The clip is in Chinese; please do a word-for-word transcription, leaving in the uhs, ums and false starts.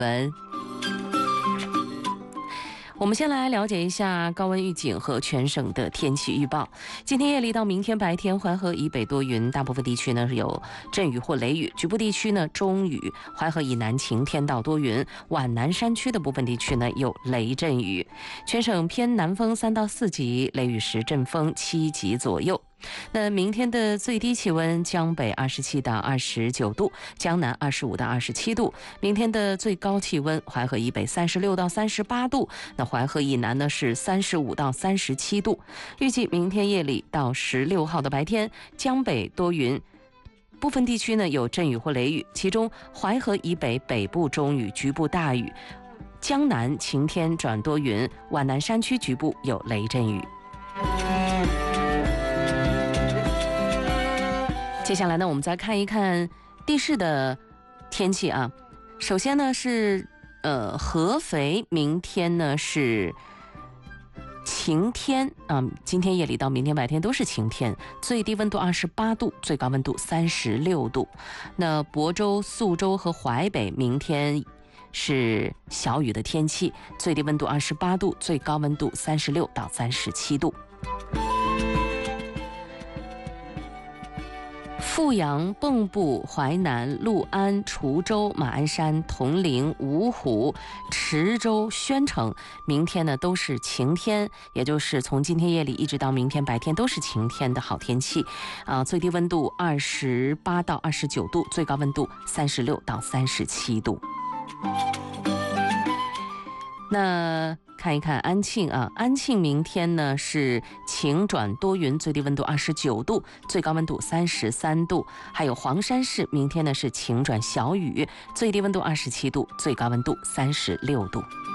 文。我们先来了解一下高温预警和全省的天气预报。今天夜里到明天白天，淮河以北多云，大部分地区呢有阵雨或雷雨，局部地区呢中雨，淮河以南晴天到多云，皖南山区的部分地区呢有雷阵雨。全省偏南风三到四级，雷雨时阵风七级左右。那明天的最低气温，江北二十七到二十九度，江南二十五到二十七度。明天的最高气温，淮河以北三十六到三十八度，那淮河以南呢是三十五到三十七度。预计明天夜里到十六号的白天，江北多云，部分地区呢有阵雨或雷雨，其中淮河以北北部中雨，局部大雨；江南晴天转多云，皖南山区局部有雷阵雨。接下来呢，我们再看一看地市的天气啊。首先呢是呃合肥，明天呢是晴天啊，今天夜里到明天白天都是晴天，最低温度二十八度，最高温度三十六度。那亳州、宿州和淮北明天是小雨的天气，最低温度二十八度，最高温度三十六到三十七度。阜阳、蚌埠、淮南、六安、滁州、马鞍山、铜陵、芜湖、池州、宣城，明天呢都是晴天，也就是从今天夜里一直到明天白天都是晴天的好天气啊，最低温度二十八到二十九度，最高温度三十六到三十七度。那看一看安庆啊，安庆明天呢是晴转多云，最低温度二十九度，最高温度三十三度。还有黄山市明天呢是晴转小雨，最低温度二十七度，最高温度三十六度。